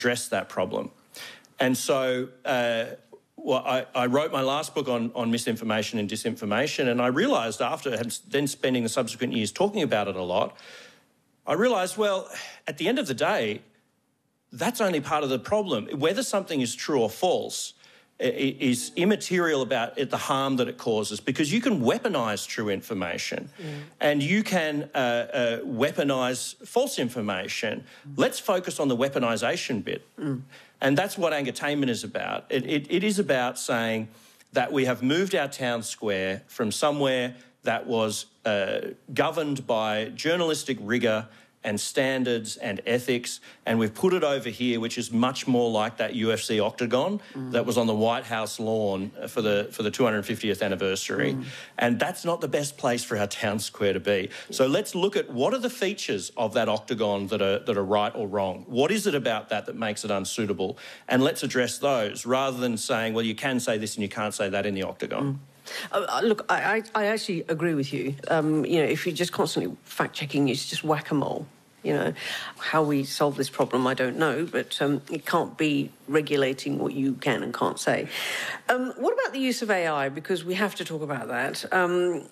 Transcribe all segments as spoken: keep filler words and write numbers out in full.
address that problem. And so uh, well, I, I wrote my last book on, on misinformation and disinformation, and I realised after then spending the subsequent years talking about it a lot, I realised, well, at the end of the day, that's only part of the problem. Whether something is true or false is immaterial about it, the harm that it causes, because you can weaponise true information mm. and you can uh, uh, weaponise false information. Mm. Let's focus on the weaponisation bit. Mm. And that's what Angatainment is about. It, it, it is about saying that we have moved our town square from somewhere that was uh, governed by journalistic rigour and standards and ethics, and we've put it over here, which is much more like that U F C octagon mm. that was on the White House lawn for the for the two hundred fiftieth anniversary. Mm. And that's not the best place for our town square to be. So let's look at what are the features of that octagon that are that are right or wrong. What is it about that that makes it unsuitable? And let's address those, rather than saying, well, you can say this and you can't say that in the octagon. Mm. Uh, look, I, I actually agree with you. Um, you know, if you're just constantly fact-checking, it's just whack-a-mole. You know, how we solve this problem, I don't know, but um, it can't be regulating what you can and can't say. Um, what about the use of A I? Because we have to talk about that. Um,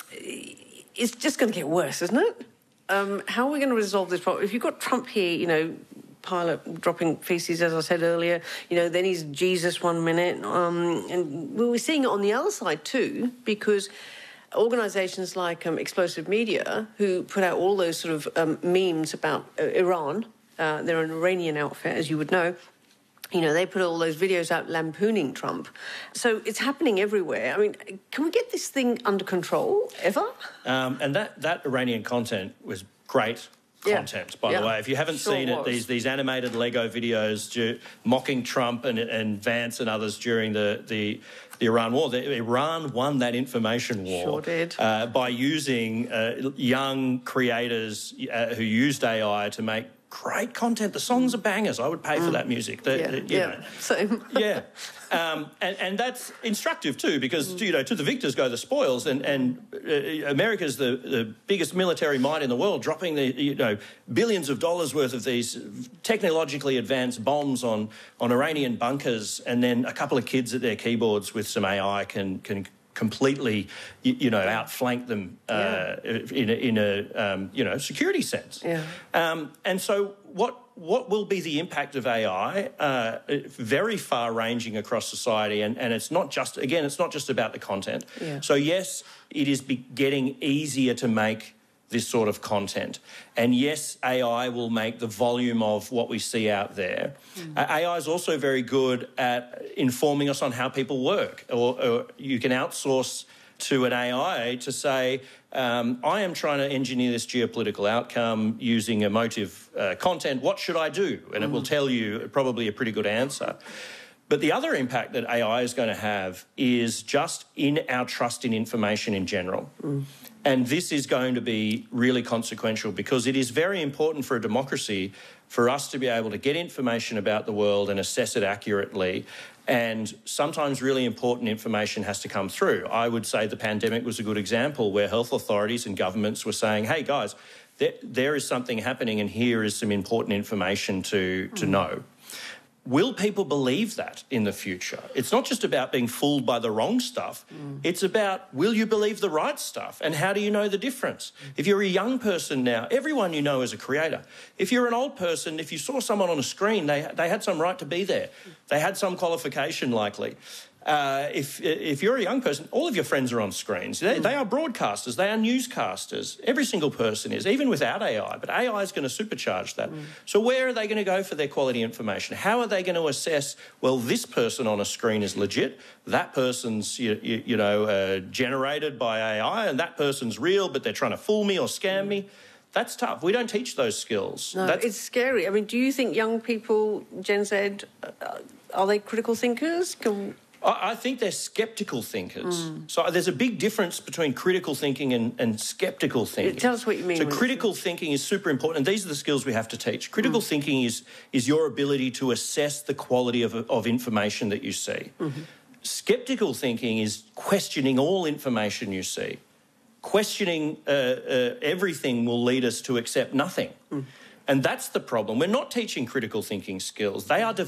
it's just going to get worse, isn't it? Um, how are we going to resolve this problem? If you've got Trump here, you know, pilot dropping feces, as I said earlier, you know, then he's Jesus one minute. Um, and we're seeing it on the other side too, because organisations like um, Explosive Media, who put out all those sort of um, memes about uh, Iran, uh, they're an Iranian outfit, as you would know, you know, they put all those videos out lampooning Trump. So it's happening everywhere. I mean, can we get this thing under control, ever? Um, and that, that Iranian content was great content, yeah. by yeah. the way. If you haven't sure seen it, was. these these animated Lego videos du- mocking Trump and, and Vance and others during the, the, the Iran war. The, Iran won that information war sure did. Uh, by using uh, young creators uh, who used A I to make great content. The songs are bangers. I would pay mm. for that music. The, yeah, the, you yeah. know. Same. yeah. Um, and, and that's instructive too, because, mm. you know, to the victors go the spoils, and, and uh, America's the, the biggest military might in the world, dropping the, you know, billions of dollars worth of these technologically advanced bombs on, on Iranian bunkers, and then a couple of kids at their keyboards with some A I can can completely, you, you know, outflank them uh, yeah. in a, in a um, you know, security sense. Yeah. Um, and so what what will be the impact of A I? Uh, very far-ranging across society, and, and it's not just, again, it's not just about the content. Yeah. So yes, it is be getting easier to make this sort of content. And yes, A I will make the volume of what we see out there. Mm. Uh, A I is also very good at informing us on how people work, or, or you can outsource to an A I to say, um, I am trying to engineer this geopolitical outcome using emotive uh, content. What should I do? And mm. it will tell you probably a pretty good answer. But the other impact that A I is going to have is just in our trust in information in general. Mm. And this is going to be really consequential, because it is very important for a democracy for us to be able to get information about the world and assess it accurately. And sometimes really important information has to come through. I would say the pandemic was a good example, where health authorities and governments were saying, hey, guys, there, there is something happening and here is some important information to, to mm. know. Will people believe that in the future? It's not just about being fooled by the wrong stuff. Mm. It's about, will you believe the right stuff? And how do you know the difference? Mm. If you're a young person now, everyone you know is a creator. If you're an old person, if you saw someone on a screen, they, they had some right to be there. They had some qualification likely. Uh, if if you're a young person, all of your friends are on screens. They, mm. they are broadcasters, they are newscasters. Every single person is, even without A I. But A I is going to supercharge that. Mm. So where are they going to go for their quality information? How are they going to assess, well, this person on a screen is legit, that person's, you, you, you know, uh, generated by A I, and that person's real, but they're trying to fool me or scam mm. me? That's tough. We don't teach those skills. No, That's... it's scary. I mean, do you think young people, Gen Z, uh, are they critical thinkers? Can... I think they're sceptical thinkers. Mm. So there's a big difference between critical thinking and, and sceptical thinking. Tell us what you mean. So critical thinking is super important, and these are the skills we have to teach. Critical mm. thinking is, is your ability to assess the quality of, of information that you see. Mm-hmm. Sceptical thinking is questioning all information you see. Questioning uh, uh, everything will lead us to accept nothing. Mm. And that's the problem. We're not teaching critical thinking skills. They are